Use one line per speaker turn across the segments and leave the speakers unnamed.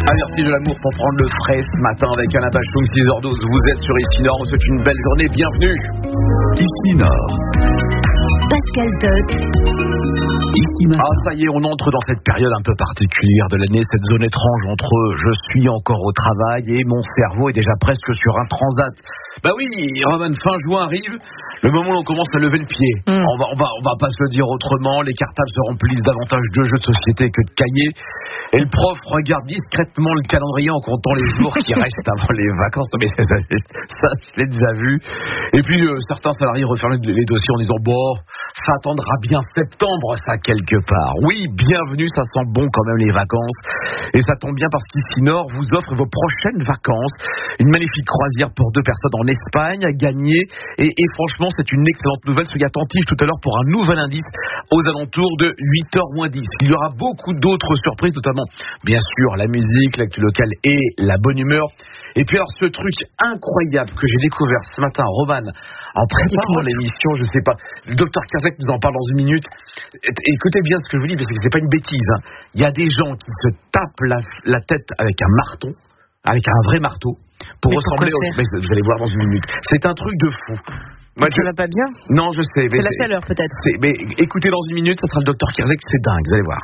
Averti de l'amour pour prendre le frais ce matin avec Alain Bachung, 6h12. Vous êtes sur Ici Nord, c'est une belle journée, bienvenue.
Ici Nord.
Pascal Tot.
Ah ça y est, on entre dans cette période un peu particulière de l'année, cette zone étrange entre je suis encore au travail et mon cerveau est déjà presque sur un transat. Bah oui, Roman, fin juin arrive, le moment où on commence à lever le pied. On va pas se le dire autrement, les cartables se remplissent davantage de jeux de société que de cahiers. Et le prof regarde discrètement le calendrier en comptant les jours qui restent avant les vacances. Non mais ça je l'ai déjà vu. Et puis certains salariés referment les dossiers en disant bon, ça attendra bien septembre ça quelque part. Oui, bienvenue, ça sent bon quand même les vacances. Et ça tombe bien parce qu'Ici Nord vous offre vos prochaines vacances. Une magnifique croisière pour 2 personnes en Espagne à gagner. Et franchement, c'est une excellente nouvelle. Soyez attentifs tout à l'heure pour un nouvel indice aux alentours de 8h-10. Il y aura beaucoup d'autres surprises, notamment, bien sûr, la musique, l'actu locale et la bonne humeur. Et puis alors, ce truc incroyable que j'ai découvert ce matin, Roman, en préparant l'émission, je sais pas, le docteur Kierzek nous en parle dans une minute. Écoutez bien ce que je vous dis, parce que c'est pas une bêtise. Hein. Il y a des gens qui se tapent la tête avec un marteau, avec un vrai marteau, pour ressembler au... Mais vous allez voir dans une minute. C'est un truc de fou.
Moi, ça va pas bien?
Non, je sais.
C'est la chaleur, peut-être.
Mais écoutez dans une minute, ça sera le docteur Kierzek, c'est dingue, vous allez voir.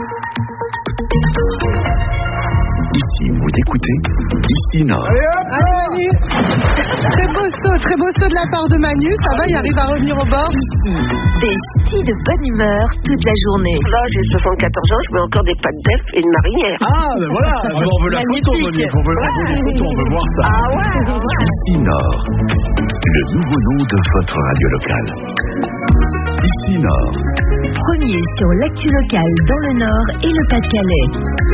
Ici, vous écoutez Ici Nord.
Allez, Manu. Très beau saut de la part de Manu. Ça va, il arrive à revenir au bord.
Des filles de bonne humeur toute la journée.
Là, j'ai 74 ans, je mets encore des pâtes d'œufs et une marinière.
Ah, ben voilà. On veut la photo, Monique. On veut la photo, on veut voir ça.
Ah ouais.
Ici Nord. Le nouveau nom de votre radio locale. Ici Nord.
Premier sur l'actu locale dans le Nord et le Pas-de-Calais.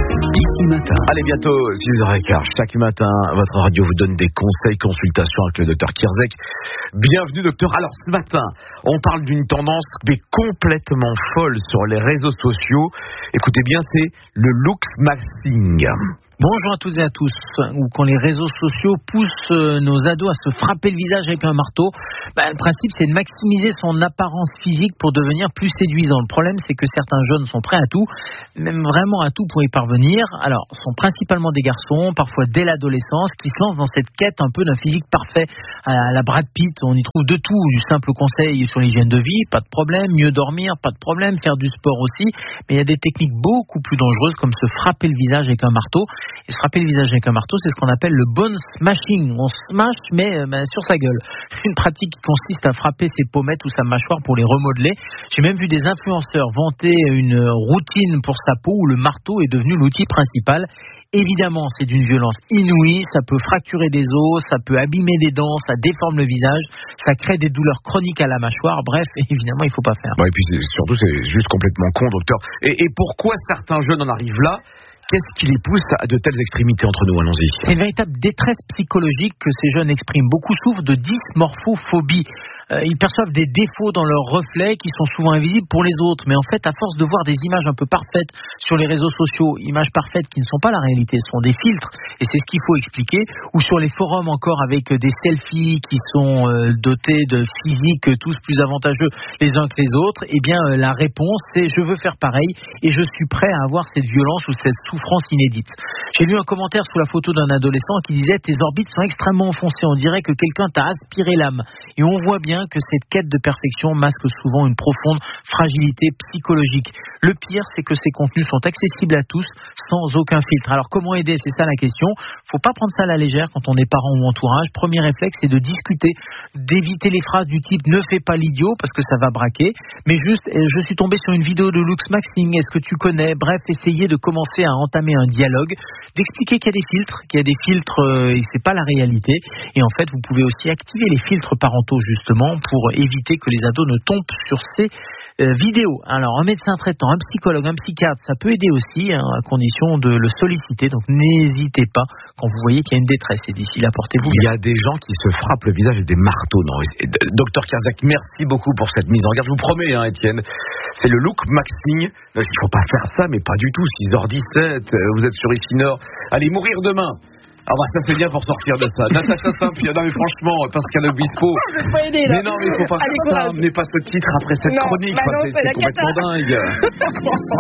Ici Matin.
Allez, bientôt 6h15. Chaque matin, votre radio vous donne des conseils, consultations avec le docteur Kierzek. Bienvenue, docteur. Alors, ce matin, on parle d'une tendance mais complètement folle sur les réseaux sociaux. Écoutez bien, c'est le looksmaxing.
Bonjour à toutes et à tous. Ou quand les réseaux sociaux poussent nos ados à se frapper le visage avec un marteau, le principe c'est de maximiser son apparence physique pour devenir plus séduisant. Le problème c'est que certains jeunes sont prêts à tout, même vraiment à tout pour y parvenir. Alors, ce sont principalement des garçons, parfois dès l'adolescence, qui se lancent dans cette quête un peu d'un physique parfait à la Brad Pitt. On y trouve de tout, du simple conseil sur l'hygiène de vie, pas de problème, mieux dormir, pas de problème, faire du sport aussi. Mais il y a des techniques beaucoup plus dangereuses comme se frapper le visage avec un marteau. Et se frapper le visage avec un marteau, c'est ce qu'on appelle le bone smashing. On smash, mais sur sa gueule. Une pratique qui consiste à frapper ses pommettes ou sa mâchoire pour les remodeler. J'ai même vu des influenceurs vanter une routine pour sa peau où le marteau est devenu l'outil principal. Évidemment, c'est d'une violence inouïe, ça peut fracturer des os, ça peut abîmer des dents, ça déforme le visage, ça crée des douleurs chroniques à la mâchoire. Bref, évidemment, il ne faut pas faire.
Et puis surtout, c'est juste complètement con, docteur. Et pourquoi certains jeunes en arrivent là ? Qu'est-ce qui les pousse à de telles extrémités entre nous? Allons-y.
C'est une véritable détresse psychologique que ces jeunes expriment. Beaucoup souffrent de dysmorphophobie. Ils perçoivent des défauts dans leurs reflets qui sont souvent invisibles pour les autres. Mais en fait, à force de voir des images un peu parfaites sur les réseaux sociaux, images parfaites qui ne sont pas la réalité, ce sont des filtres, et c'est ce qu'il faut expliquer, ou sur les forums encore avec des selfies qui sont dotés de physiques tous plus avantageux les uns que les autres, eh bien la réponse c'est je veux faire pareil et je suis prêt à avoir cette violence ou cette souffrance inédite. J'ai lu un commentaire sous la photo d'un adolescent qui disait tes orbites sont extrêmement enfoncées, on dirait que quelqu'un t'a aspiré l'âme. Et on voit bien que cette quête de perfection masque souvent une profonde fragilité psychologique. Le pire, c'est que ces contenus sont accessibles à tous sans aucun filtre. Alors comment aider? C'est ça la question. Faut pas prendre ça à la légère quand on est parent ou entourage. Premier réflexe, c'est de discuter, d'éviter les phrases du type ne fais pas l'idiot parce que ça va braquer, mais juste je suis tombé sur une vidéo de looksmaxing, est-ce que tu connais? Bref, essayez de commencer à entamer un dialogue, d'expliquer qu'il y a des filtres et c'est pas la réalité. Et en fait, vous pouvez aussi activer les filtres parentaux justement pour éviter que les ados ne tombent sur ces vidéos. Alors, un médecin traitant, un psychologue, un psychiatre, ça peut aider aussi, à condition de le solliciter. Donc, n'hésitez pas quand vous voyez qu'il y a une détresse. Et d'ici là, portez-vous bien.
Il y a des gens qui se frappent le visage avec des marteaux. Non, docteur Kierzek, merci beaucoup pour cette mise en garde. Je vous promets, Étienne, c'est le look maxing. Il ne faut pas faire ça, mais pas du tout. 6h17, vous êtes sur Ici Nord. Allez, mourir demain. Ah bah ça c'est bien pour sortir de ça. Natacha Saint-Pierre, non mais franchement, Pascal Obispo. Mais non mais il faut pas faire ça. Amenez pas ce titre après cette chronique. C'est complètement dingue.